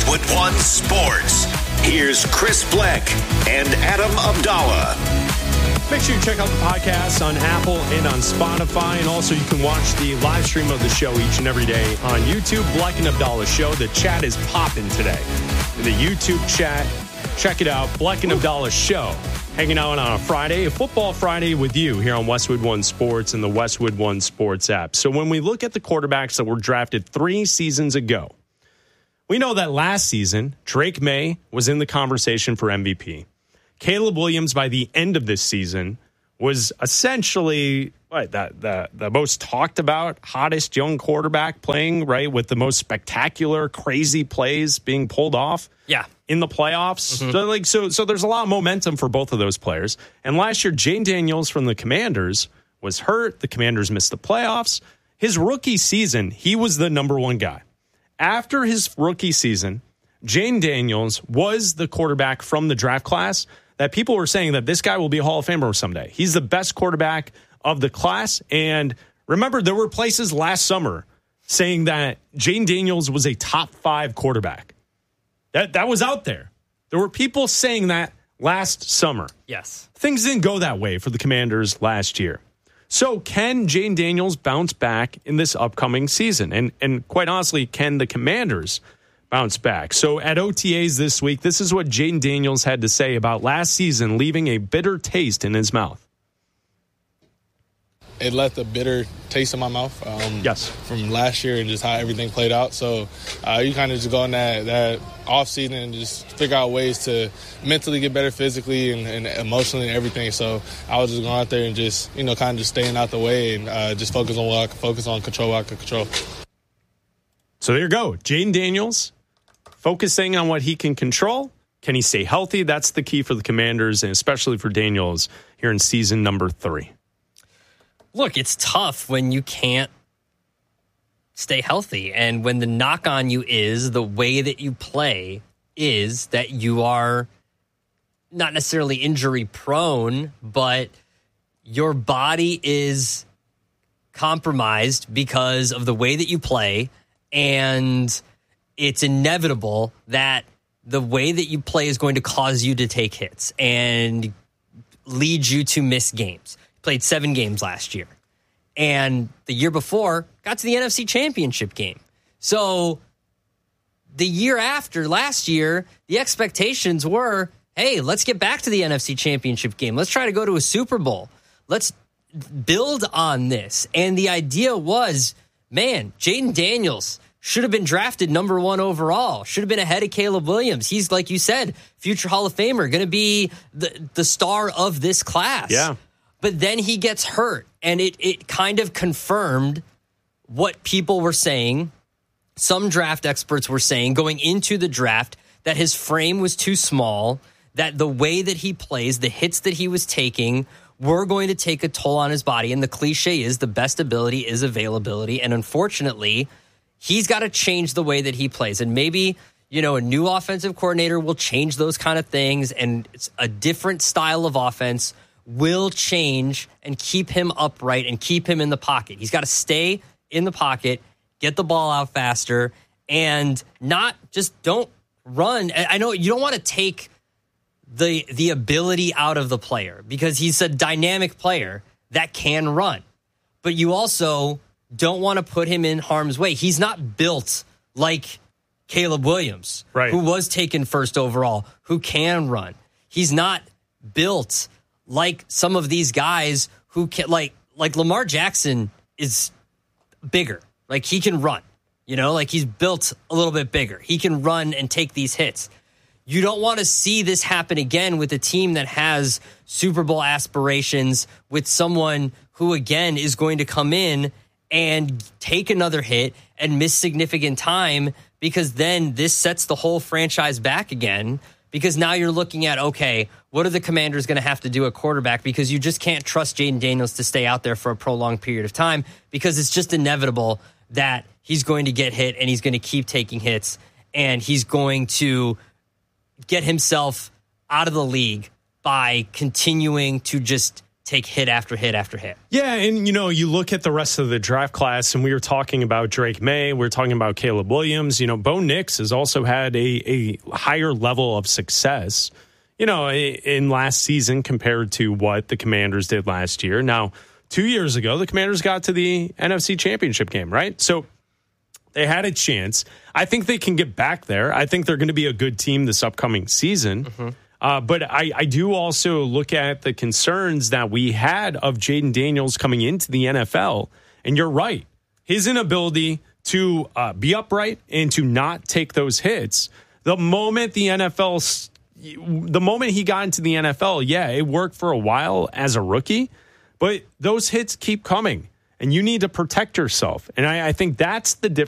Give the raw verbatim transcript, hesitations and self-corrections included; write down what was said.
Westwood One Sports. Here's Chris Bleck and Adam Abdallah. Make sure you check out the podcast on Apple and on Spotify. And also you can watch the live stream of the show each and every day on YouTube. Bleck and Abdallah Show. The chat is popping today. The YouTube chat. Check it out. Bleck and Abdallah Show. Hanging out on a Friday, a football Friday with you here on Westwood One Sports and the Westwood One Sports app. So when we look at the quarterbacks that were drafted three seasons ago, we know that last season, Drake May was in the conversation for M V P. Caleb Williams, by the end of this season, was essentially what, the, the, the most talked about, hottest young quarterback playing, right, with the most spectacular, crazy plays being pulled off. Yeah. In the playoffs. Mm-hmm. So, like, so, so there's a lot of momentum for both of those players. And last year, Jane Daniels from the Commanders was hurt. The Commanders missed the playoffs. His rookie season, he was the number one guy. After his rookie season, Jane Daniels was the quarterback from the draft class that people were saying that this guy will be a Hall of Famer someday. He's the best quarterback of the class. And remember, there were places last summer saying that Jane Daniels was a top five quarterback. That that was out there. There were people saying that last summer. Yes. Things didn't go that way for the Commanders last year. So can Jane Daniels bounce back in this upcoming season? And and quite honestly, can the Commanders bounce back? So at O T As this week, this is what Jane Daniels had to say about last season, leaving a bitter taste in his mouth. It left a bitter taste in my mouth um, yes. from last year and just how everything played out. So uh, you kind of just go in that, that off-season and just figure out ways to mentally get better physically and, and emotionally and everything. So I was just going out there and just, you know, kind of just staying out the way and uh, just focus on what I could focus on, control what I could control. So there you go. Jane Daniels focusing on what he can control. Can he stay healthy? That's the key for the Commanders, and especially for Daniels here in season number three. Look, it's tough when you can't stay healthy. And when the knock on you is the way that you play is that you are not necessarily injury prone, but your body is compromised because of the way that you play. And it's inevitable that the way that you play is going to cause you to take hits and lead you to miss games. Played seven games last year. And the year before, got to the N F C Championship game. So the year after, last year, the expectations were, hey, let's get back to the N F C Championship game. Let's try to go to a Super Bowl. Let's build on this. And the idea was, man, Jayden Daniels should have been drafted number one overall. Should have been ahead of Caleb Williams. He's, like you said, future Hall of Famer, going to be the, the star of this class. Yeah. But then he gets hurt, and it it kind of confirmed what people were saying. Some draft experts were saying going into the draft that his frame was too small, that the way that he plays, the hits that he was taking were going to take a toll on his body. And the cliche is the best ability is availability. And unfortunately, he's got to change the way that he plays. And maybe, you know, a new offensive coordinator will change those kind of things, and it's a different style of offense will change and keep him upright and keep him in the pocket. He's got to stay in the pocket, get the ball out faster, and not just don't run. I know you don't want to take the the ability out of the player because he's a dynamic player that can run. But you also don't want to put him in harm's way. He's not built like Caleb Williams, right, who was taken first overall, who can run. He's not built like some of these guys who can, like, like Lamar Jackson is bigger. Like, he can run, you know, like he's built a little bit bigger. He can run and take these hits. You don't want to see this happen again with a team that has Super Bowl aspirations, with someone who, again, is going to come in and take another hit and miss significant time, because then this sets the whole franchise back again. Because now you're looking at, okay, what are the Commanders going to have to do at quarterback? Because you just can't trust Jayden Daniels to stay out there for a prolonged period of time, because it's just inevitable that he's going to get hit and he's going to keep taking hits and he's going to get himself out of the league by continuing to just take hit after hit after hit. Yeah, and, you know, you look at the rest of the draft class, and we were talking about Drake May. We we're talking about Caleb Williams. You know, Bo Nix has also had a, a higher level of success, you know, in last season compared to what the Commanders did last year. Now, two years ago, the Commanders got to the N F C Championship game, right? So they had a chance. I think they can get back there. I think they're going to be a good team this upcoming season. Mm-hmm. Uh, but I, I do also look at the concerns that we had of Jaden Daniels coming into the N F L. And you're right. His inability to uh, be upright and to not take those hits. The moment the N F L, the moment he got into the N F L, yeah, it worked for a while as a rookie. But those hits keep coming. And you need to protect yourself. And I, I think that's the difference.